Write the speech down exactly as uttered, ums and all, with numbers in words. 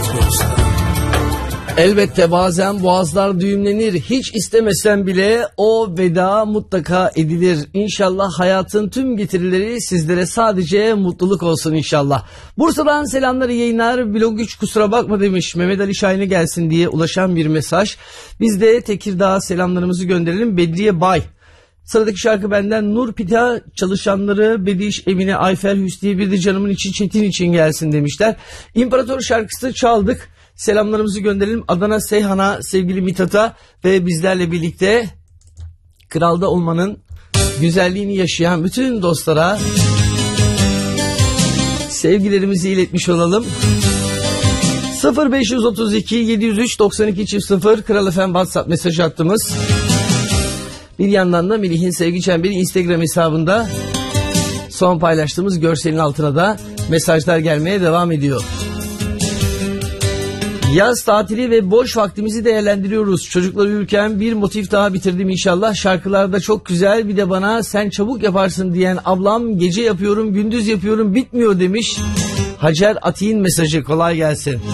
Elbette bazen boğazlar düğümlenir. Hiç istemesen bile o veda mutlaka edilir. İnşallah hayatın tüm getirileri sizlere sadece mutluluk olsun inşallah. Bursa'dan selamlar, iyi yayınlar. Blog üç kusura bakma demiş. Mehmet Ali Şahin'e gelsin diye ulaşan bir mesaj. Biz de Tekirdağ'a selamlarımızı gönderelim. Bedriye Bay. Sıradaki şarkı benden. Nur Pita çalışanları Bediş, Emine, Ayfer, Hüsniye, bir de canımın içi Çetin için gelsin demişler. İmparator şarkısı çaldık. Selamlarımızı gönderelim Adana Seyhan'a, sevgili Mithat'a ve bizlerle birlikte kralda olmanın güzelliğini yaşayan bütün dostlara sevgilerimizi iletmiş olalım. sıfır beş otuz iki yedi yüz üç doksan iki sıfır Kral F M WhatsApp mesaj hattımız. Bir yandan da Melih'in Sevgi Çemberi Instagram hesabında son paylaştığımız görselin altına da mesajlar gelmeye devam ediyor. Yaz tatili ve boş vaktimizi değerlendiriyoruz. Çocuklar uyurken bir motif daha bitirdim inşallah. Şarkılar da çok güzel. Bir de bana sen çabuk yaparsın diyen ablam gece yapıyorum, gündüz yapıyorum, bitmiyor demiş. Hacer Ati'nin mesajı, kolay gelsin.